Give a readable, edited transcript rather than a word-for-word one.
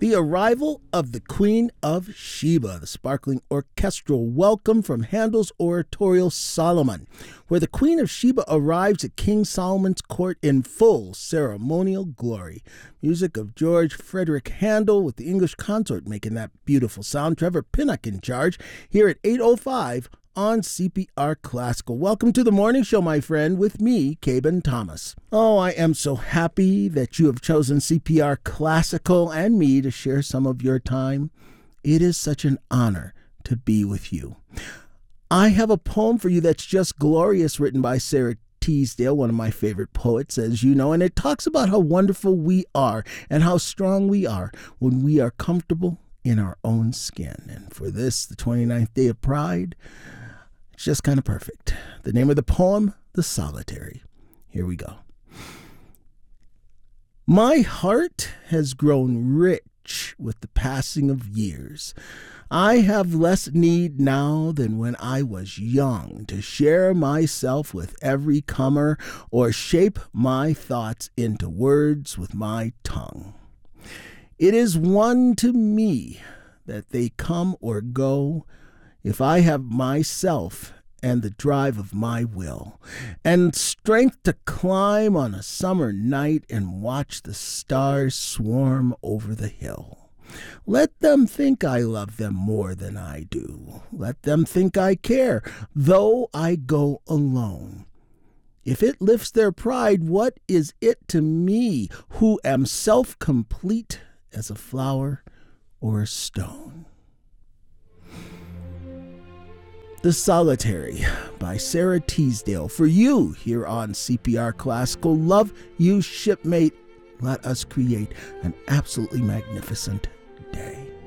The arrival of the Queen of Sheba, the sparkling orchestral welcome from Handel's oratorio Solomon, where the Queen of Sheba arrives at King Solomon's court in full ceremonial glory. Music of George Frederick Handel with the English consort making that beautiful sound. Trevor Pinnock in charge here at 8:05 on CPR Classical. Welcome to the morning show, my friend, with me, Caben Thomas. Oh, I am so happy that you have chosen CPR Classical and me to share some of your time. It is such an honor to be with you. I have a poem for you that's just glorious, written by Sarah Teasdale, one of my favorite poets, as you know, and it talks about how wonderful we are and how strong we are when we are comfortable in our own skin. And for this, the 29th day of Pride, it's just kind of perfect. The name of the poem, The Solitary. Here we go. My heart has grown rich with the passing of years. I have less need now than when I was young to share myself with every comer or shape my thoughts into words with my tongue. It is one to me that they come or go if I have myself and the drive of my will, and strength to climb on a summer night and watch the stars swarm over the hill. Let them think I love them more than I do. Let them think I care, though I go alone. If it lifts their pride, what is it to me, who am self-complete as a flower or a stone? The Solitary by Sarah Teasdale. For you here on CPR Classical. Love you, shipmate. Let us create an absolutely magnificent